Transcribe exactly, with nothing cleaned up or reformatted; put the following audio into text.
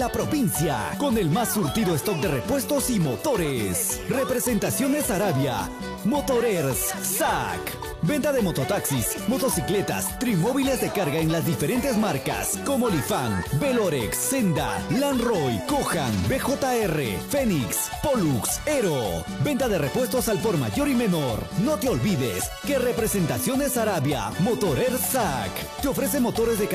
La provincia, con el más surtido stock de repuestos y motores. Representaciones Arabia, Motorers, S A C. Venta de mototaxis, motocicletas, trimóviles de carga en las diferentes marcas como Lifan, Velorex, Senda, Landroy, Kohan, B J R, Fénix, Pollux, Aero. Venta de repuestos al por mayor y menor. No te olvides que Representaciones Arabia, Motorers S A C te ofrece motores de